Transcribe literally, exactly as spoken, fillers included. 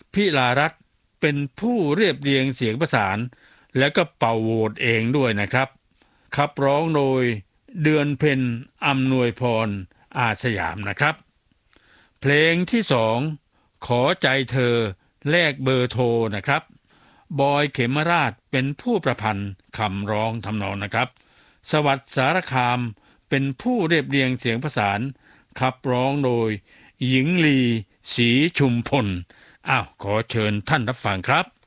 พิลารัตน์เป็นผู้เรียบเรียงเสียงประสานและก็เป่าโหวตเองด้วยนะครับขับร้องโดยเดือนเพ็ญอำนวยพรอาสยามนะครับเพลงที่สองขอใจเธอแลกเบอร์โทรนะครับบอยเขมราชเป็นผู้ประพันธ์คำร้องทำนองนะครับสวัสดิ์สารคามเป็นผู้เรียบเรียงเสียงประสานขับร้องโดยหญิงลีศรีชุมพลอ้าวขอเชิญท่านรับฟังครับ